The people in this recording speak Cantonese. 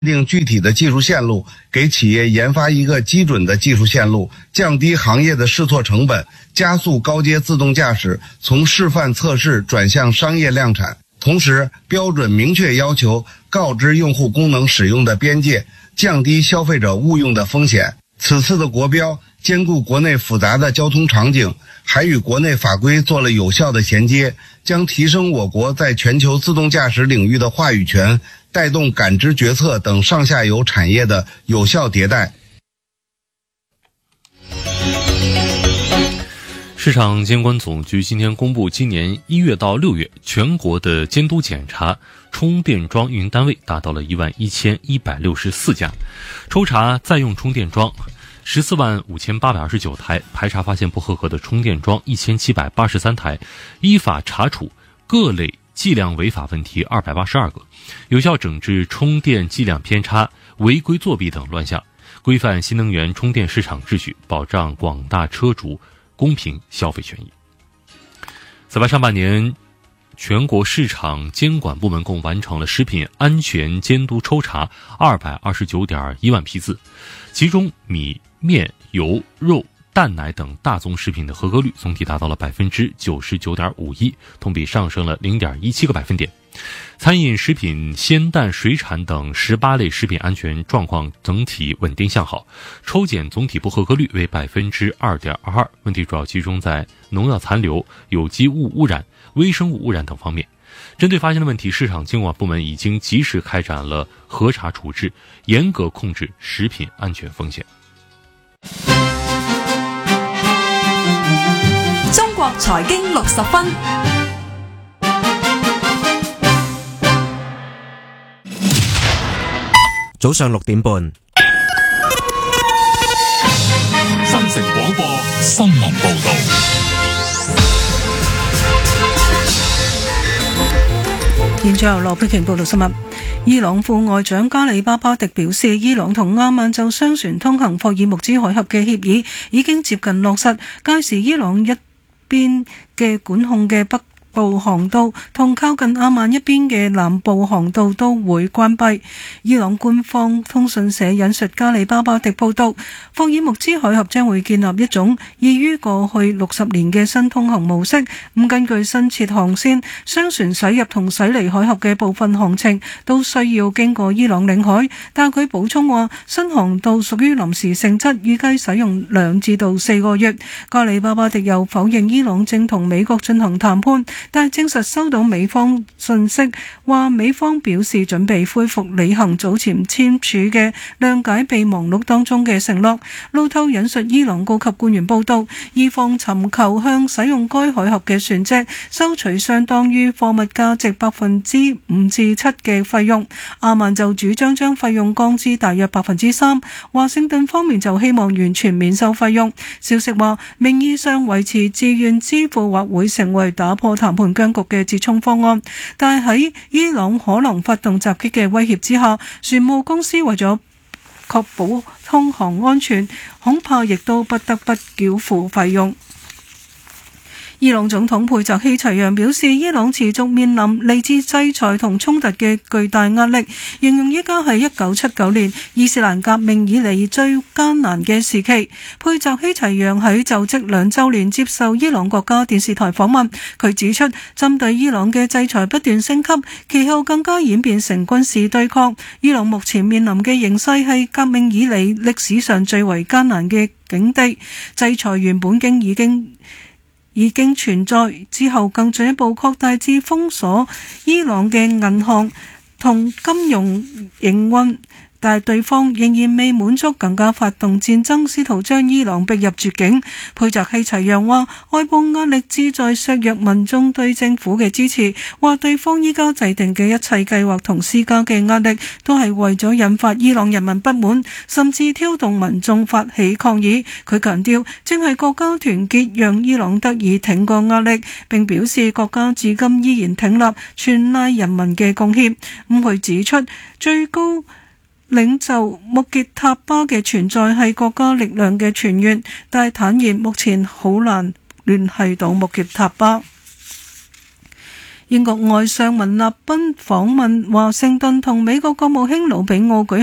定具体的技术线路，给企业研发一个基准的技术线路，降低行业的试错成本，加速高阶自动驾驶从示范测试转向商业量产。同时，标准明确要求告知用户功能使用的边界，降低消费者误用的风险。此次的国标兼顾国内复杂的交通场景，还与国内法规做了有效的衔接，将提升我国在全球自动驾驶领域的话语权，带动感知决策等上下游产业的有效迭代。 市场监管总局今天公布，今年1月到6月，全国的监督检查充电桩运营单位达到了11164家，抽查在用充电桩145829台，排查发现不合格的充电桩1783台，依法查处各类计量违法问题282个，有效整治充电计量偏差、违规作弊等乱象，规范新能源充电市场秩序，保障广大车主公平消费权益。此外，上半年全国市场监管部门共完成了食品安全监督抽查229.1万批次，其中米、面、油、肉、蛋奶等大宗食品的合格率总体达到了 99.51%， 同比上升了 0.17个百分点。餐饮、食品、鲜蛋、水产等18类食品安全状况整体稳定向好，抽检总体不合格率为 2.22%， 问题主要集中在农药残留、有机物污染、微生物污染等方面。针对发现的问题，市场监管部门已经及时开展了核查处置，严格控制食品安全风险。 中國財經60分， 早上6點半， 新城廣播新聞報道。 現在由羅佩瓊報道新聞。伊朗副外長加里巴巴迪表示，伊朗同阿曼就雙船通行霍爾木茲海峽嘅協議已經接近落實，屆時伊朗一邊嘅管控嘅北部航道同靠近阿曼一邊嘅南部航道都會關閉。伊朗官方通訊社引述加里巴巴迪報道，霍爾木茲海峽將會建立一種異於過去60年嘅新通行模式。根據新設航線，商船駛入同駛離海峽嘅部分航程都需要經過伊朗領海，但佢補充話，新航道屬於臨時性質，預計使用2至4個月。加里巴巴迪又否認伊朗正同美國進行談判，但係證實收到美方信息，話美方表示準備恢復履行早前簽署嘅諒解備忘錄當中嘅承諾。路透引述伊朗高級官員報道，伊方尋求向使用該海峽嘅船隻收取相當於貨物價值5%至7%嘅費用。阿曼就主張將費用降至大約3%，華盛頓方面就希望完全免收費用。消息話，名義上維持自願支付或會成為打破談判僵局嘅折衷方案，但係喺伊朗可能發動襲擊嘅威脅之下，船務公司為咗確保通航安全，恐怕亦都不得不繳付費用。伊朗總統佩澤希齊揚表示，伊朗持續面臨嚟自制裁同衝突嘅巨大壓力，形容依家係1979年伊斯蘭革命以嚟最艱難嘅時期。佩澤希齊揚喺就職2週年接受伊朗國家電視台訪問，佢指出，針對伊朗嘅制裁不斷升級，其後更加演變成軍事對抗。伊朗目前面臨嘅形勢係革命以嚟歷史上最為艱難嘅境地，制裁原本已經存在，之後更進一步擴大至封鎖伊朗嘅銀行同金融營運，但係對方仍然未滿足，更加發動戰爭，試圖將伊朗逼入絕境。佩澤希齊揚話，外部壓力旨在削弱民眾對政府嘅支持，話對方依家制定嘅一切計劃同施加嘅壓力，都係為咗引發伊朗人民不滿，甚至挑動民眾發起抗議。佢強調，正係國家團結讓伊朗得以挺過壓力，並表示國家至今依然挺立，全賴人民嘅貢獻。佢指出，最高領袖穆傑塔巴嘅存在係國家力量嘅泉源，但係坦言目前好難聯繫到穆傑塔巴。 英國外相文立賓訪問華盛頓，同美國國務卿魯比奧舉